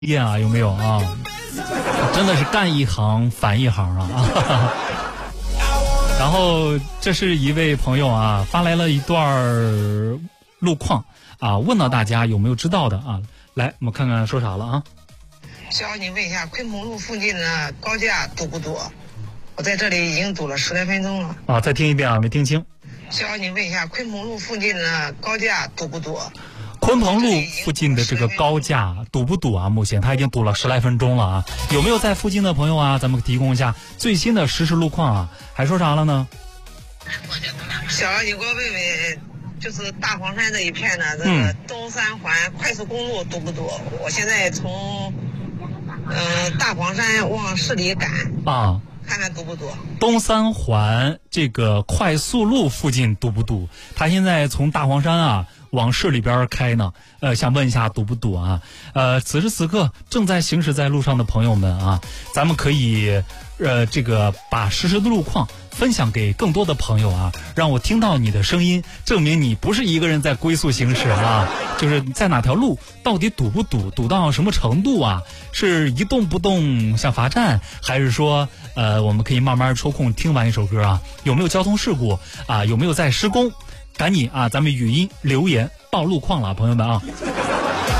验啊，有没有啊？真的是干一行烦一行啊！然后这是一位朋友啊发来了一段路况啊，问到大家有没有知道的啊？来，我们看看说啥了啊？ 小你问一下，昆明路附近的高架堵不堵？我在这里已经堵了10来分钟了。 啊，再听一遍啊，没听清。 小你问一下，昆明路附近的高架堵不堵？ 鲲鹏路附近的这个高架堵不堵啊？目前它已经堵了10来分钟了啊！有没有在附近的朋友啊？咱们提供一下最新的实时路况啊！还说啥了呢？ 小你给我问问，就是大黄山这一片的这个东三环快速公路堵不堵？我现在从大黄山往市里赶啊。 看看堵不堵？ 东三环这个快速路附近堵不堵？他现在从大黄山啊往市里边开呢，想问一下堵不堵啊？此时此刻正在行驶在路上的朋友们啊，咱们可以这个把实时的路况分享给更多的朋友啊，让我听到你的声音，证明你不是一个人在龟速行驶啊，就是在哪条路到底堵不堵，堵到什么程度啊？是一动不动像罚站，还是说我们可以慢慢抽空听完一首歌啊？有没有交通事故啊？有没有在施工？赶紧啊，咱们语音留言报路况了，朋友们啊！